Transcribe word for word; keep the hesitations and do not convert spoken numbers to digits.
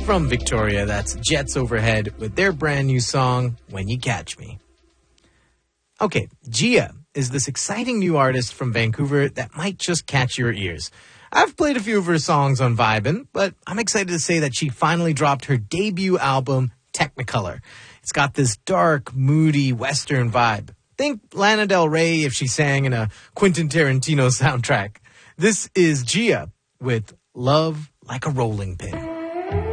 from Victoria. That's Jets Overhead with their brand new song, When You Catch Me. Okay, Gia is this exciting new artist from Vancouver that might just catch your ears. I've played a few of her songs on Vibin', but I'm excited to say that she finally dropped her debut album, Technicolor. It's got this dark, moody Western vibe. Think Lana Del Rey if she sang in a Quentin Tarantino soundtrack. This is Gia with Love Like a Rolling Pin.